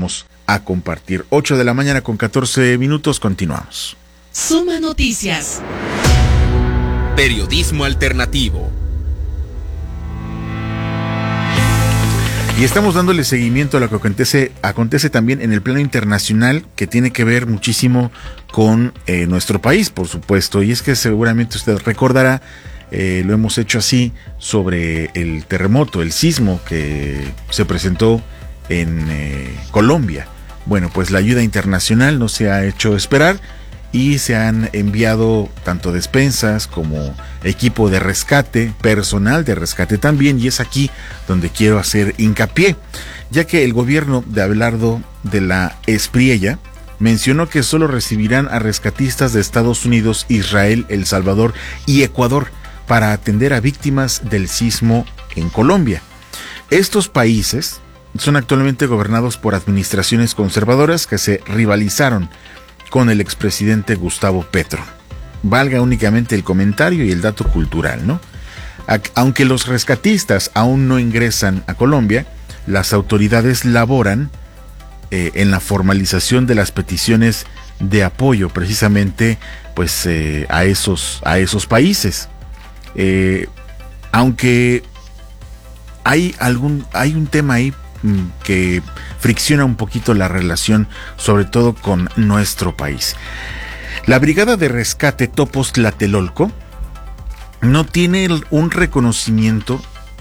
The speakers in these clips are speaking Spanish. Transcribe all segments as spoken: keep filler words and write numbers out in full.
vamos a compartir. ocho de la mañana con catorce minutos, continuamos. Suma Noticias. Periodismo alternativo. Y estamos dándole seguimiento a lo que acontece, acontece también en el plano internacional, que tiene que ver muchísimo con eh, nuestro país, por supuesto. Y es que seguramente usted recordará, eh, lo hemos hecho así, sobre el terremoto, el sismo que se presentó en eh, Colombia. Bueno, pues la ayuda internacional no se ha hecho esperar y se han enviado tanto despensas como equipo de rescate, personal de rescate también, y es aquí donde quiero hacer hincapié, ya que el gobierno de Abelardo de la Espriella mencionó que solo recibirán a rescatistas de Estados Unidos, Israel, El Salvador y Ecuador para atender a víctimas del sismo en Colombia. Estos países son actualmente gobernados por administraciones conservadoras que se rivalizaron con el expresidente Gustavo Petro. Valga únicamente el comentario y el dato cultural, ¿no? Aunque los rescatistas aún no ingresan a Colombia, las autoridades laboran eh, en la formalización de las peticiones de apoyo precisamente pues eh, a esos a esos países. Eh, aunque hay algún hay un tema ahí que fricciona un poquito la relación, sobre todo con nuestro país. La Brigada de Rescate Topos Tlatelolco no tiene un reconocimiento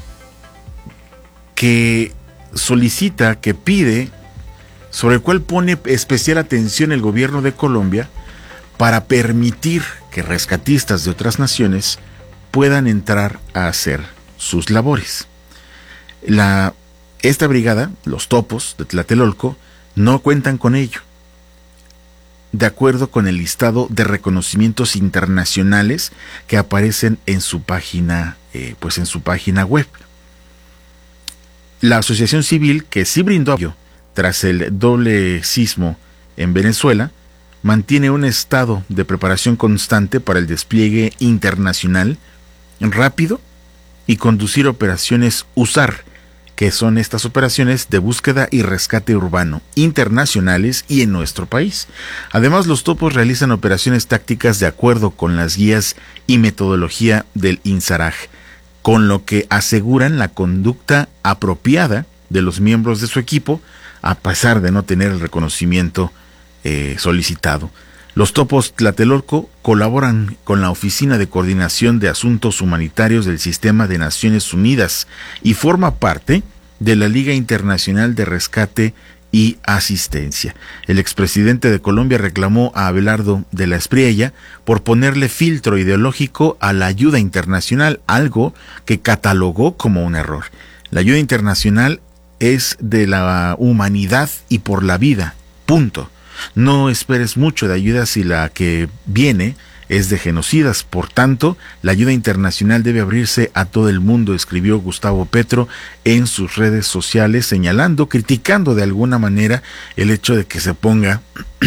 que solicita, que pide, sobre el cual pone especial atención el gobierno de Colombia para permitir que rescatistas de otras naciones puedan entrar a hacer sus labores. La Esta brigada, los Topos de Tlatelolco, no cuentan con ello, de acuerdo con el listado de reconocimientos internacionales que aparecen en su página, eh, pues en su página web. La asociación civil, que sí brindó apoyo tras el doble sismo en Venezuela, mantiene un estado de preparación constante para el despliegue internacional rápido y conducir operaciones USAR, que son estas operaciones de búsqueda y rescate urbano, internacionales y en nuestro país. Además, los Topos realizan operaciones tácticas de acuerdo con las guías y metodología del INSARAG, con lo que aseguran la conducta apropiada de los miembros de su equipo, a pesar de no tener el reconocimiento eh, solicitado. Los Topos Tlatelolco colaboran con la Oficina de Coordinación de Asuntos Humanitarios del Sistema de Naciones Unidas y forma parte de la Liga Internacional de Rescate y Asistencia. El expresidente de Colombia reclamó a Abelardo de la Espriella por ponerle filtro ideológico a la ayuda internacional, algo que catalogó como un error. La ayuda internacional es de la humanidad y por la vida, punto. No esperes mucho de ayuda si la que viene es de genocidas. Por tanto, la ayuda internacional debe abrirse a todo el mundo, escribió Gustavo Petro en sus redes sociales, señalando, criticando de alguna manera el hecho de que se ponga,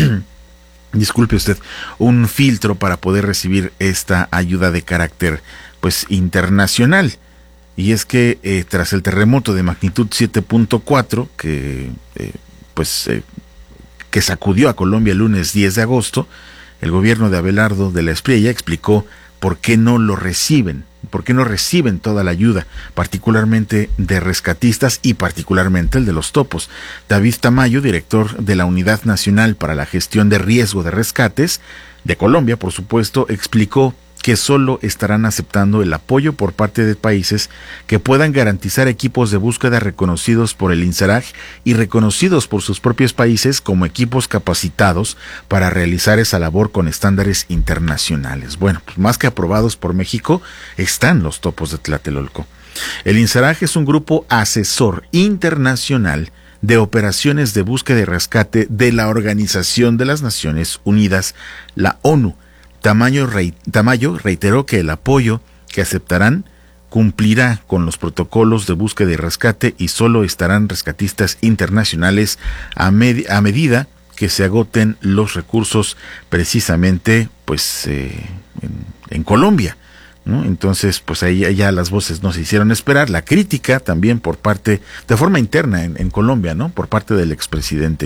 disculpe usted, un filtro para poder recibir esta ayuda de carácter pues internacional. Y es que eh, tras el terremoto de magnitud siete punto cuatro que eh, pues eh, que sacudió a Colombia el lunes diez de agosto, el gobierno de Abelardo de la Espriella explicó por qué no lo reciben, por qué no reciben toda la ayuda, particularmente de rescatistas y particularmente el de los Topos. David Tamayo, director de la Unidad Nacional para la Gestión de Riesgo de Rescates de Colombia, por supuesto, explicó que solo estarán aceptando el apoyo por parte de países que puedan garantizar equipos de búsqueda reconocidos por el INSARAG y reconocidos por sus propios países como equipos capacitados para realizar esa labor con estándares internacionales. Bueno, pues más que aprobados por México, están los Topos de Tlatelolco. El INSARAG es un grupo asesor internacional de operaciones de búsqueda y rescate de la Organización de las Naciones Unidas, la ONU. Tamayo, rei, Tamayo reiteró que el apoyo que aceptarán cumplirá con los protocolos de búsqueda y rescate y solo estarán rescatistas internacionales a, med- a medida que se agoten los recursos precisamente pues eh, en, en Colombia, ¿no? Entonces pues ahí ya las voces no se hicieron esperar, la crítica también por parte, de forma interna en, en Colombia, ¿no? Por parte del expresidente.